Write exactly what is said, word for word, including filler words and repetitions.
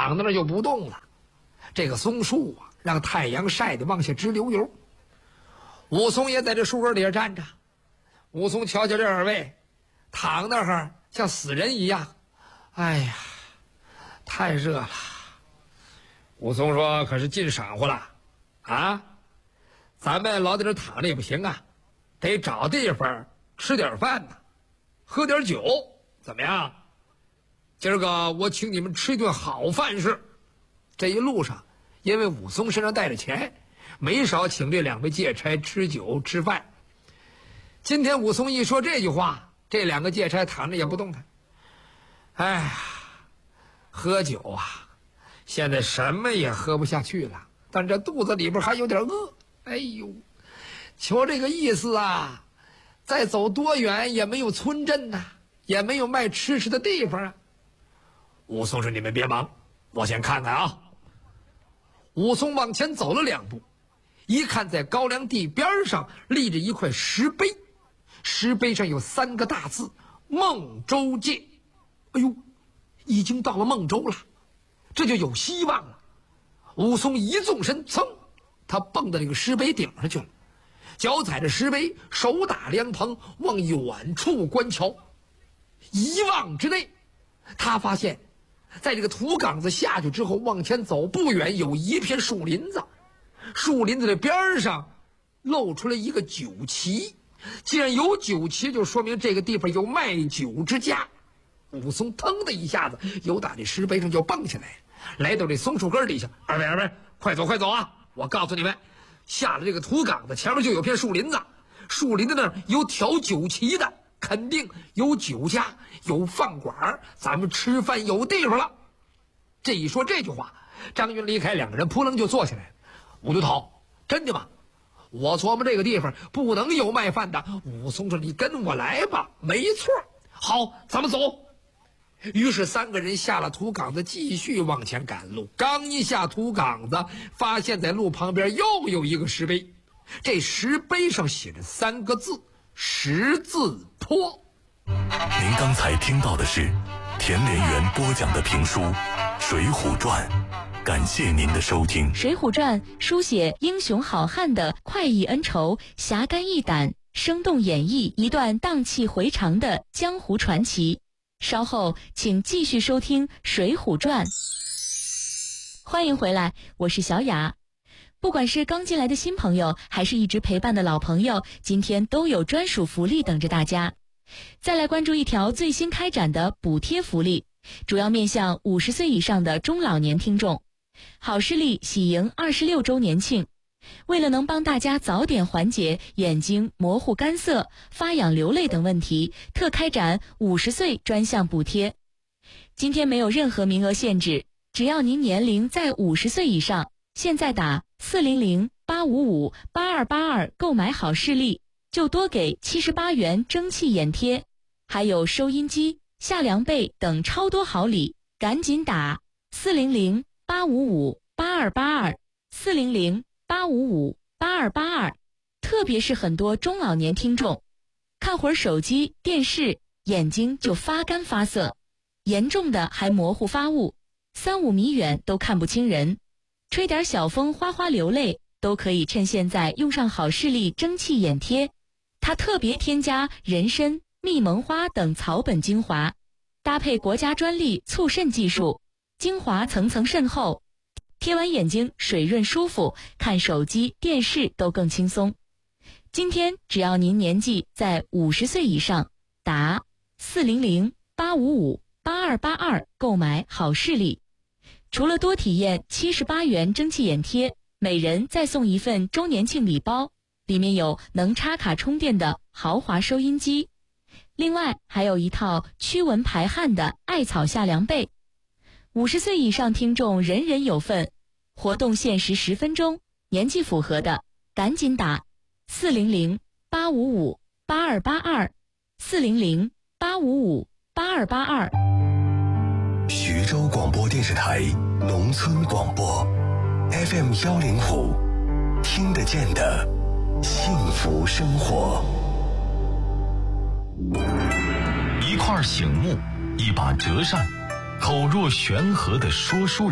躺在那就不动了。这个松树啊，让太阳晒得往下直流油。武松也在这树根底下站着。武松瞧瞧这二位，躺那儿像死人一样。哎呀，太热了。武松说：“可是进晌午了，啊，咱们老在这躺着也不行啊，得找地方吃点饭呢，喝点酒，怎么样？今儿个我请你们吃一顿好饭食。”这一路上，因为武松身上带着钱，没少请这两位借差吃酒吃饭。今天武松一说这句话，这两个借差躺着也不动弹。哎呀，喝酒啊，现在什么也喝不下去了，但这肚子里边还有点饿。哎呦，瞧这个意思啊，再走多远也没有村镇呐、啊，也没有卖吃食的地方啊。武松说：“你们别忙，我先看看啊。”武松往前走了两步，一看在高粱地边上立着一块石碑，石碑上有三个大字：孟州界。哎呦，已经到了孟州了，这就有希望了。武松一纵身，噌，他蹦到那个石碑顶上去了，脚踩着石碑，手打凉棚，往远处观瞧。一望之内，他发现在这个土岗子下去之后，往前走不远，有一片树林子，树林子的边上露出来一个酒旗。既然有酒旗，就说明这个地方有卖酒之家。武松腾的一下子由打这石碑上就蹦下来，来到这松树根底下。二位二位，快走快走啊！我告诉你们，下了这个土岗子前面就有片树林子，树林子那儿有挑酒旗的，肯定有酒家有饭馆，咱们吃饭有地方了。这一说这句话，张云、李凯两个人扑棱就坐下来了。武都头，真的吗？我琢磨这个地方不能有卖饭的。武松说：“你跟我来吧。”没错，好，咱们走。于是三个人下了土岗子，继续往前赶路。刚一下土岗子，发现在路旁边又有一个石碑，这石碑上写着三个字：十字坡。 您刚才听到的是田连元播讲的评书《水浒传》，感谢您的收听。 《水浒传》书写英雄好汉的快意恩仇，侠肝义胆，生动演绎一段荡气回肠的江湖传奇。稍后请继续收听《水浒传》。欢迎回来，我是小雅。不管是刚进来的新朋友，还是一直陪伴的老朋友，今天都有专属福利等着大家。再来关注一条最新开展的补贴福利，主要面向五十岁以上的中老年听众。好视力喜迎二十六周年庆，为了能帮大家早点缓解眼睛模糊干涩、发痒流泪等问题，特开展五十岁专项补贴。今天没有任何名额限制，只要您年龄在五十岁以上，现在打四零零八五五八二八二购买好视力，就多给七十八元蒸汽眼贴，还有收音机、夏凉被等超多好礼，赶紧打四零零八五五八二八二四零零八五五八二八二。特别是很多中老年听众，看会儿手机、电视，眼睛就发干发涩，严重的还模糊发雾，三五米远都看不清人，吹点小风哗哗流泪，都可以趁现在用上好视力蒸汽眼贴。它特别添加人参、蜜蒙花等草本精华，搭配国家专利促渗技术，精华层层渗透，贴完眼睛水润舒服，看手机、电视都更轻松。今天只要您年纪在五十岁以上，打四零零八五五八二八二购买好视力。除了多体验七十八元蒸汽眼贴，每人再送一份周年庆礼包，里面有能插卡充电的豪华收音机，另外还有一套驱蚊排汗的艾草夏凉被。五十岁以上听众人人有份，活动限时十分钟，年纪符合的赶紧打四零零八五五八二八二四零零八五五八二八二。 徐州广播电视台农村广播 F M 幺零五，听得见的幸福生活。一块醒目，一把折扇，口若悬河的说书人。